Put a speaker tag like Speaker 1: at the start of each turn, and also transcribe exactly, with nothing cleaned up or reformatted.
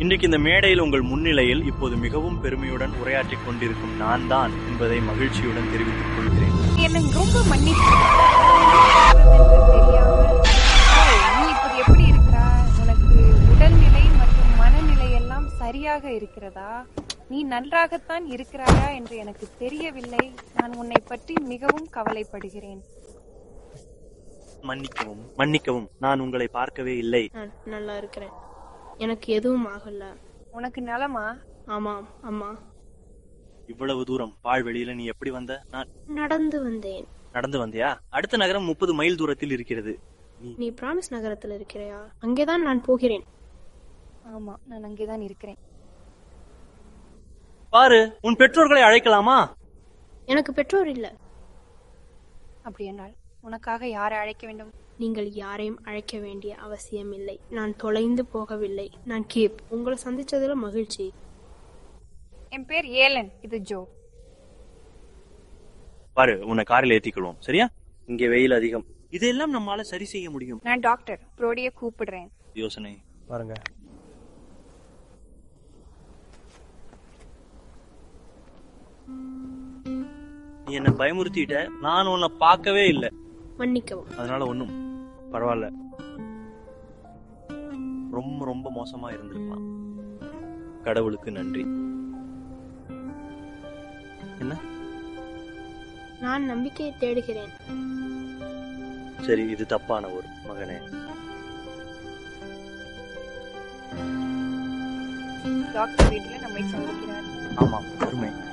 Speaker 1: இன்றைக்கு இந்த மேடையில் உங்கள் முன்னிலையில் இப்போது மிகவும் பெருமையுடன் உரையாற்றிக் கொண்டிருக்கும் நான் தான் என்பதை மகிழ்ச்சியுடன் தெரிவித்துக் கொள்கிறேன்.
Speaker 2: எனக்கு ரொம்ப மன்னிப்பு. நீ இப்போது எப்படி இருக்கிறாய்? உனக்கு உடல்நிலை மற்றும் மனநிலை எல்லாம் சரியாக இருக்கிறதா? நீ நன்றாகத்தான் இருக்கிறாயா என்று எனக்கு தெரியவில்லை. நான் உன்னை பற்றி மிகவும் கவலைப்படுகிறேன்.
Speaker 1: மன்னிக்கவும் மன்னிக்கவும், நான் உங்களை பார்க்கவே இல்லை.
Speaker 3: நான் நல்லா இருக்கிறேன். எனக்கு எதுவும் ஆகல.
Speaker 2: உனக்கு நலமா?
Speaker 3: ஆமாம் அம்மா.
Speaker 1: இவ்வளவு தூரம் பாழ்வெளியில நீ எப்படி வந்த? நான்
Speaker 3: நடந்து வந்தேன்.
Speaker 1: நடந்து வந்தியா? அடுத்த நகரம் முப்பது மைல் தூரத்தில் இருக்கிறது.
Speaker 3: நீ பிராமிஸ் நகரத்தில் இருக்கிறையா? அங்கேதான் நான் போகிறேன்.
Speaker 2: ஆமா, நான் அங்கேதான் இருக்கிறேன்.
Speaker 1: பாரு, உன் பெற்றோர்களை அழைக்கலாமா?
Speaker 3: எனக்கு பெற்றோர் இல்ல.
Speaker 2: அப்படி என்றால் உனக்காக யாரை அழைக்க வேண்டும்?
Speaker 3: நீங்கள் யாரையும் அழைக்க வேண்டிய அவசியம் இல்லை. நான் தொலைந்து போகவில்லை. நான் கேப். உங்களை சந்திச்சதுல மகிழ்ச்சி.
Speaker 2: என் பேர் ஏலன். இது ஜோ.
Speaker 1: பாரு, உன்னை காரில் ஏத்திக்கொள்வோம், சரியா? இங்கே வெயில் அதிகம். இதெல்லாம் நம்மால சரி செய்ய முடியும்.
Speaker 2: நான் டாக்டர் புரோடிய கூப்பிடுறேன்.
Speaker 1: யோசனை பாருங்க. நீ என்ன பயமுறுத்திட்ட. நான் உன்னை பார்க்கவே இல்லை.
Speaker 3: மன்னிக்கவும்.
Speaker 1: அதனால ஒண்ணும் பரவாயில்ல. ரொம்ப ரொம்ப மோசமா இருந்திருக்கலாம். கடவுளுக்கு நன்றி. என்ன?
Speaker 3: நான் நம்பிக்கையை தேடுகிறேன்.
Speaker 1: சரி, இது தப்பான ஒரு மகனே.
Speaker 2: டாக்டர் வீட்டில் நம்மை சந்திக்கிறார்.
Speaker 1: ஆமாம், அருமை.